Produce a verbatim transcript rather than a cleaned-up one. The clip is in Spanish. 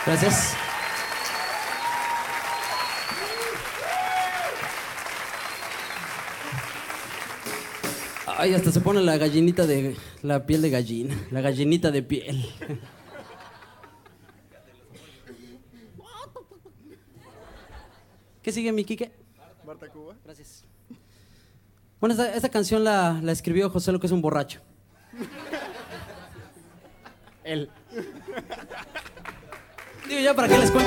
Gracias. Ay, hasta se pone la gallinita de... la piel de gallina. La gallinita de piel. ¿Qué sigue, mi Quique? Marta Cuba. Gracias. Bueno, esta, esta canción la, la escribió José Lo, que es un borracho. Él. Digo, ya para qué les cuento.